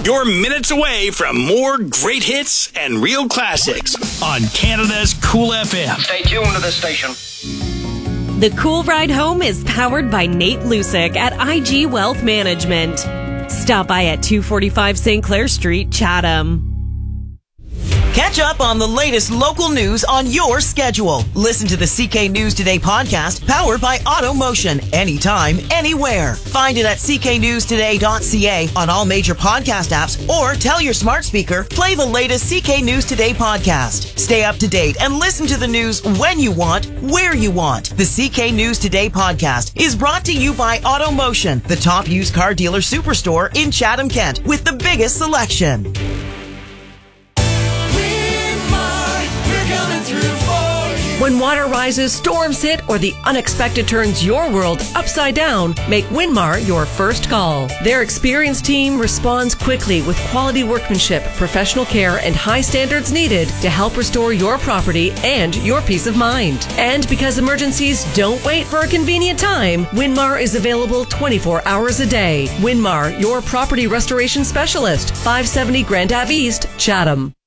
You're minutes away from more great hits and real classics on Canada's Cool FM. Stay tuned to this station. The Cool Ride Home is powered by Nate Lusick at IG Wealth Management. Stop by at 245 St. Clair Street, Chatham. Catch up on the latest local news on your schedule. Listen to the CK News Today podcast powered by AutoMotion. Anytime, anywhere. Find it at cknewstoday.ca on all major podcast apps or tell your smart speaker, play the latest CK News Today podcast. Stay up to date and listen to the news when you want, where you want. The CK News Today podcast is brought to you by AutoMotion, the top used car dealer superstore in Chatham, Kent, with the biggest selection. When water rises, storms hit, or the unexpected turns your world upside down, make Winmar your first call. Their experienced team responds quickly with quality workmanship, professional care, and high standards needed to help restore your property and your peace of mind. And because emergencies don't wait for a convenient time, Winmar is available 24 hours a day. Winmar, your property restoration specialist, 570 Grand Ave East, Chatham.